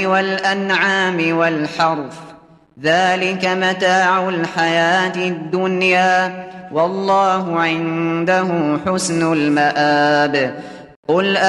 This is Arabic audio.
والأنعام والحرث ذلك متاع الحياة الدنيا والله عنده حسن المآب. قل